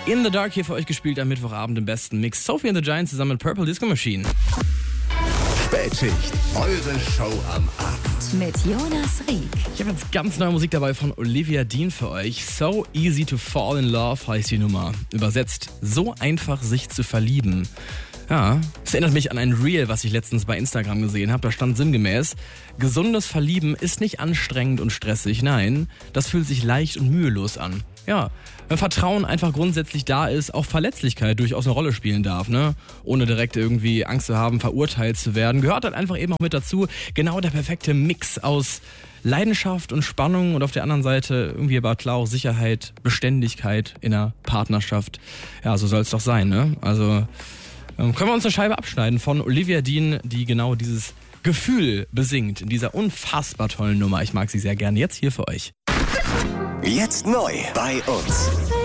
In the Dark hier für euch gespielt am Mittwochabend im besten Mix. Sophie and the Giants zusammen mit Purple Disco Machine. Spätschicht, eure Show am Abend. Mit Jonas Rieck. Ich habe jetzt ganz neue Musik dabei von Olivia Dean für euch. So Easy to Fall in Love heißt die Nummer. Übersetzt, so einfach sich zu verlieben. Ja, es erinnert mich an ein Reel, was ich letztens bei Instagram gesehen habe. Da stand sinngemäß: Gesundes Verlieben ist nicht anstrengend und stressig. Nein, das fühlt sich leicht und mühelos an. Ja, wenn Vertrauen einfach grundsätzlich da ist, auch Verletzlichkeit durchaus eine Rolle spielen darf, ne? Ohne direkt irgendwie Angst zu haben, verurteilt zu werden, gehört halt einfach eben auch mit dazu. Genau der perfekte Mix aus Leidenschaft und Spannung und auf der anderen Seite irgendwie aber klar auch Sicherheit, Beständigkeit in einer Partnerschaft. Ja, so soll es doch sein, ne? Also können wir uns eine Scheibe abschneiden von Olivia Dean, die genau dieses Gefühl besingt in dieser unfassbar tollen Nummer. Ich mag sie sehr gerne. Jetzt hier für euch. Jetzt neu bei uns.